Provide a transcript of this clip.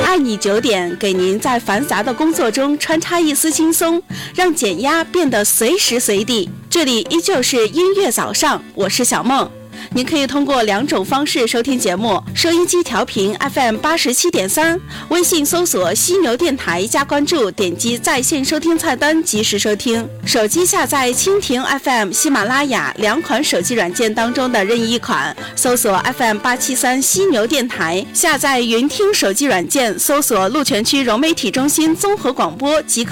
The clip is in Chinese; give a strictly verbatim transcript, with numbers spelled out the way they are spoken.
爱你九点，给您在繁杂的工作中穿插一丝轻松，让减压变得随时随地。这里依旧是音乐早上，我是小梦。您可以通过两种方式收听节目：收音机调频 F M 八十七点三，微信搜索犀牛电台加关注，点击在线收听菜单及时收听；手机下载蜻蜓 F M、喜马拉雅两款手机软件当中的任意一款，搜索 F M 八七三犀牛电台；下载云听手机软件，搜索鹿泉区融媒体中心综合广播即可。